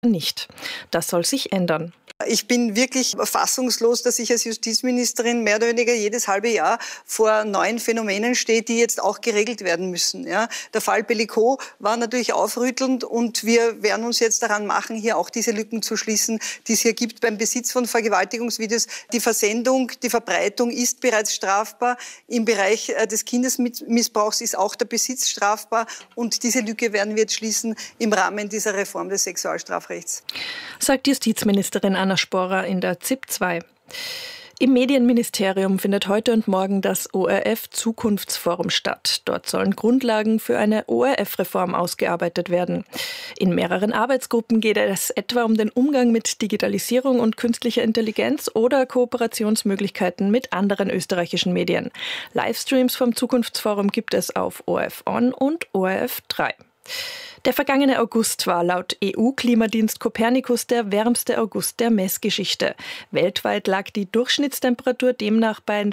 nicht. Das soll sich ändern. Ich bin wirklich fassungslos, dass ich als Justizministerin mehr oder weniger jedes halbe Jahr vor neuen Phänomenen stehe, die jetzt auch geregelt werden müssen. Ja, der Fall Bellico war natürlich aufrüttelnd und wir werden uns jetzt daran machen, hier auch diese Lücken zu schließen, die es hier gibt beim Besitz von Vergewaltigungsvideos. Die Versendung, die Verbreitung ist bereits strafbar. Im Bereich des Kindesmissbrauchs ist auch der Besitz strafbar und diese Lücke werden wir jetzt schließen im Rahmen dieser Reform des Sexualstrafrechts. Sagt Justizministerin Anna Sporer in der ZIP 2. Im Medienministerium findet heute und morgen das ORF-Zukunftsforum statt. Dort sollen Grundlagen für eine ORF-Reform ausgearbeitet werden. In mehreren Arbeitsgruppen geht es etwa um den Umgang mit Digitalisierung und künstlicher Intelligenz oder Kooperationsmöglichkeiten mit anderen österreichischen Medien. Livestreams vom Zukunftsforum gibt es auf ORF On und ORF 3. Der vergangene August war laut EU-Klimadienst Copernicus der wärmste August der Messgeschichte. Weltweit lag die Durchschnittstemperatur demnach bei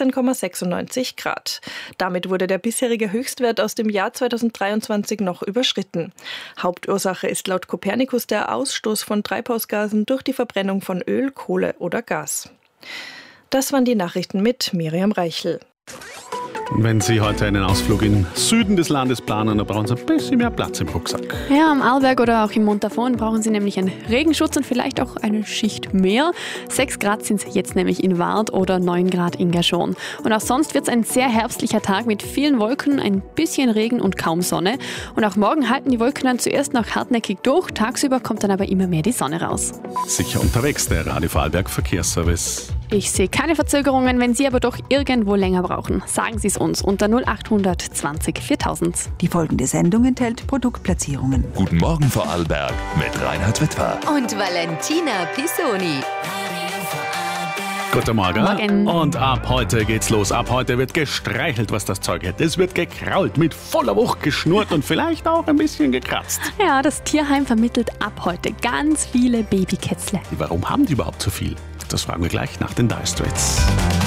16,96 Grad. Damit wurde der bisherige Höchstwert aus dem Jahr 2023 noch überschritten. Hauptursache ist laut Copernicus der Ausstoß von Treibhausgasen durch die Verbrennung von Öl, Kohle oder Gas. Das waren die Nachrichten mit Miriam Reichel. Wenn Sie heute einen Ausflug in Süden des Landes planen, dann brauchen Sie ein bisschen mehr Platz im Rucksack. Ja, am Arlberg oder auch im Montafon brauchen Sie nämlich einen Regenschutz und vielleicht auch eine Schicht mehr. 6 Grad sind es jetzt nämlich in Wart oder 9 Grad in Gerschon. Und auch sonst wird es ein sehr herbstlicher Tag mit vielen Wolken, ein bisschen Regen und kaum Sonne. Und auch morgen halten die Wolken dann zuerst noch hartnäckig durch, tagsüber kommt dann aber immer mehr die Sonne raus. Sicher unterwegs, der Radio Vorarlberg Verkehrsservice. Ich sehe keine Verzögerungen, wenn Sie aber doch irgendwo länger brauchen. Sagen Sie es uns unter 0800 20 4000. Die folgende Sendung enthält Produktplatzierungen. Guten Morgen Vorarlberg mit Reinhard Wittwer. Und Valentina Pisoni. Guten Morgen. Morgen. Und ab heute geht's los. Ab heute wird gestreichelt, was das Zeug hält. Es wird gekrault, mit voller Wucht geschnurrt und vielleicht auch ein bisschen gekratzt. Ja, das Tierheim vermittelt ab heute ganz viele Babykätzle. Warum haben die überhaupt so viel? Das fragen wir gleich nach den Dire Straits.